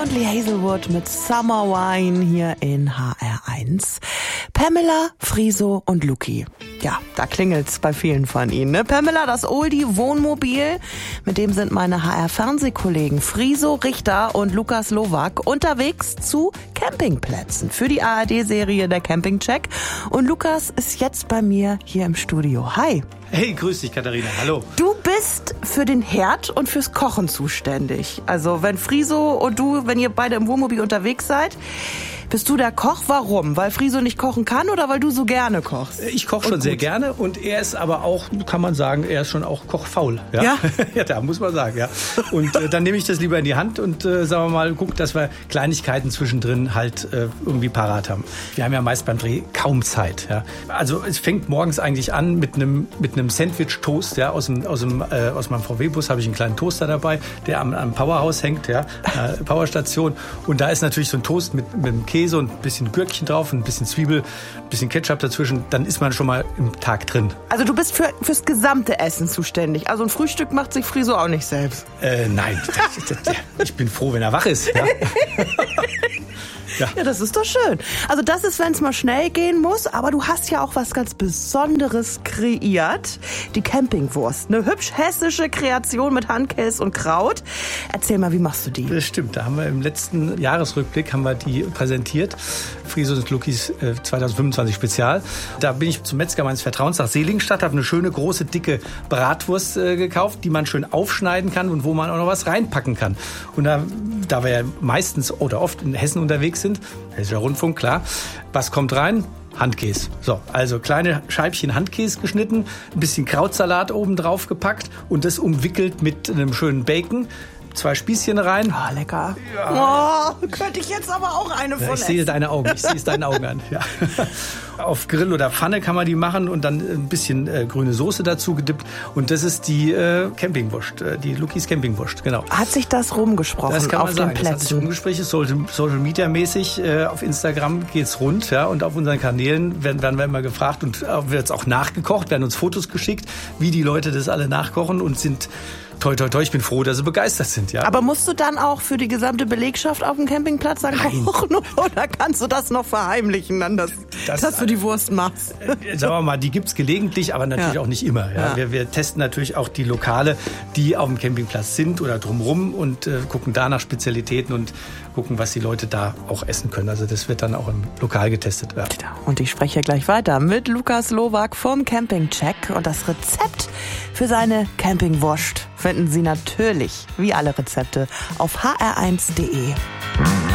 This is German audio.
und Lee Hazelwood mit Summer Wine hier in HR1. Pamela, Friso und Luki. Ja, da klingelt's bei vielen von Ihnen, ne? Pamela, das Oldie-Wohnmobil, mit dem sind meine HR-Fernsehkollegen Friso Richter und Lukas Lowak unterwegs zu Campingplätzen für die ARD-Serie Der Campingcheck. Und Lukas ist jetzt bei mir hier im Studio. Hi. Hey, grüß dich, Katharina. Hallo. Du bist für den Herd und fürs Kochen zuständig. Also wenn Friso und du, wenn ihr beide im Wohnmobil unterwegs seid, bist du der Koch? Warum? Weil Friso nicht kochen kann oder weil du so gerne kochst? Ich koche schon sehr gerne und er ist aber auch, kann man sagen, er ist schon auch kochfaul. Ja? Ja, da muss man sagen, ja. Und dann nehme ich das lieber in die Hand und sagen wir mal, guck, dass wir Kleinigkeiten zwischendrin halt irgendwie parat haben. Wir haben ja meist beim Dreh kaum Zeit. Ja? Also es fängt morgens eigentlich an mit einem Sandwich-Toast. Ja? Aus meinem VW-Bus habe ich einen kleinen Toaster dabei, der am Powerhouse hängt, ja? Powerstation. Und da ist natürlich so ein Toast mit einem Käse und ein bisschen Gürkchen drauf, ein bisschen Zwiebel, ein bisschen Ketchup dazwischen, dann ist man schon mal im Tag drin. Also du bist fürs gesamte Essen zuständig. Also ein Frühstück macht sich Friso auch nicht selbst. Nein, ich bin froh, wenn er wach ist. Ja. Ja, das ist doch schön. Also das ist, wenn es mal schnell gehen muss, aber du hast ja auch was ganz Besonderes kreiert. Die Campingwurst, eine hübsch hessische Kreation mit Handkäse und Kraut. Erzähl mal, wie machst du die? Das stimmt, da haben wir im letzten Jahresrückblick die präsentiert. Friso und Lukis 2025 Spezial. Da bin ich zum Metzger meines Vertrauens nach Seligenstadt, habe eine schöne, große, dicke Bratwurst gekauft, die man schön aufschneiden kann und wo man auch noch was reinpacken kann. Und da wir ja meistens oder oft in Hessen unterwegs sind, Hessischer Rundfunk, klar, was kommt rein? Handkäse. So, also kleine Scheibchen Handkäse geschnitten, ein bisschen Krautsalat oben drauf gepackt und das umwickelt mit einem schönen Bacon. 2 Spießchen rein. Ah, lecker. Ja. Oh, könnte ich jetzt aber auch eine von essen. Ich sehe deine Augen. Ich sehe es deinen Augen an. Ja. Auf Grill oder Pfanne kann man die machen und dann ein bisschen grüne Soße dazu gedippt. Und das ist die Campingwurst, die Lukis Campingwurst, genau. Hat sich das rumgesprochen das kann man auf sagen. den Plätzen? Das hat sich rumgesprochen, Social Media mäßig. Auf Instagram geht's rund, ja, und auf unseren Kanälen werden wir immer gefragt und wird auch nachgekocht, werden uns Fotos geschickt, wie die Leute das alle nachkochen und sind toi, toi, toi, ich bin froh, dass sie begeistert sind. Ja. Aber musst du dann auch für die gesamte Belegschaft auf dem Campingplatz dann kochen oder kannst du das noch verheimlichen, dann dass du die Wurst machst? Sagen wir mal, die gibt's gelegentlich, aber natürlich auch nicht immer. Ja. Wir testen natürlich auch die Lokale, die auf dem Campingplatz sind oder drumherum und gucken da nach Spezialitäten und gucken, was die Leute da auch essen können. Also das wird dann auch im Lokal getestet werden. Und ich spreche gleich weiter mit Lukas Lowak vom Campingcheck und das Rezept für seine Campingwurst finden Sie natürlich, wie alle Rezepte, auf hr1.de.